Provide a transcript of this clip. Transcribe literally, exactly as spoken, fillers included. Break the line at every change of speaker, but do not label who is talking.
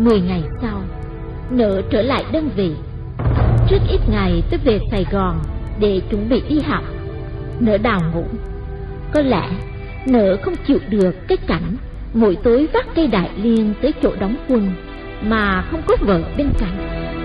Mười ngày sau, Nở trở lại đơn vị. Trước ít ngày tôi về Sài Gòn để chuẩn bị đi học. Nở đào ngủ. Có lẽ Nở không chịu được cái cảnh mỗi tối vác cây đại liên tới chỗ đóng quân mà không có vợ bên cạnh.